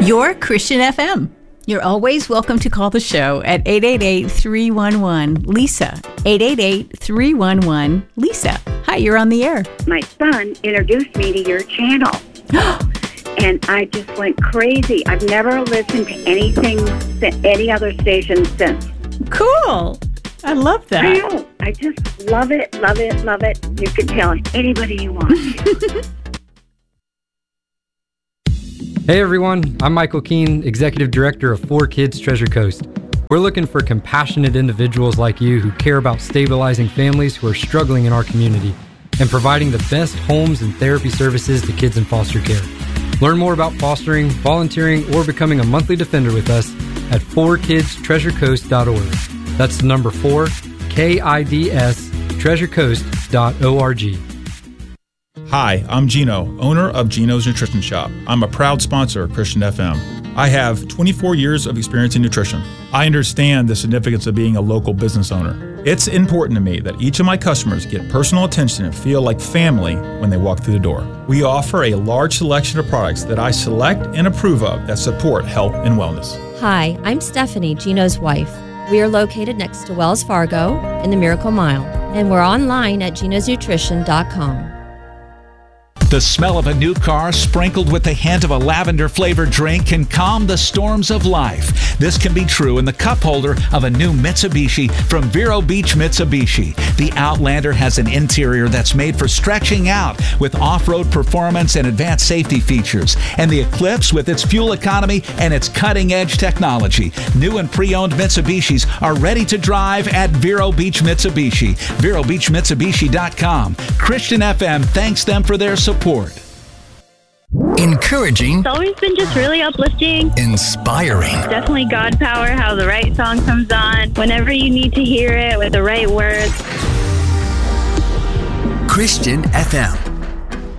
Your Christian FM. You're always welcome to call the show at 888-311-LISA. 888-311-LISA. Hi, you're on the air. My son introduced me to your channel. And I just went crazy. I've never listened to any other station since. Cool. I love that. I know. I just love it, love it, love it. You can tell anybody you want. Hey everyone, I'm Michael Keene, Executive Director of 4Kids Treasure Coast. We're looking for compassionate individuals like you who care about stabilizing families who are struggling in our community and providing the best homes and therapy services to kids in foster care. Learn more about fostering, volunteering, or becoming a monthly defender with us at 4kidstreasurecoast.org. That's the number 4, KIDS, treasurecoast.org. Hi, I'm Gino, owner of Gino's Nutrition Shop. I'm a proud sponsor of Christian FM. I have 24 years of experience in nutrition. I understand the significance of being a local business owner. It's important to me that each of my customers get personal attention and feel like family when they walk through the door. We offer a large selection of products that I select and approve of that support health and wellness. Hi, I'm Stephanie, Gino's wife. We are located next to Wells Fargo in the Miracle Mile, and we're online at genosnutrition.com. The smell of a new car sprinkled with the hint of a lavender-flavored drink can calm the storms of life. This can be true in the cup holder of a new Mitsubishi from Vero Beach Mitsubishi. The Outlander has an interior that's made for stretching out with off-road performance and advanced safety features. And the Eclipse with its fuel economy and its cutting-edge technology. New and pre-owned Mitsubishis are ready to drive at Vero Beach Mitsubishi. VeroBeachMitsubishi.com. Christian FM thanks them for their support. Encouraging. It's always been just really uplifting. Inspiring. Definitely God power, how the right song comes on whenever you need to hear it with the right words. Christian FM.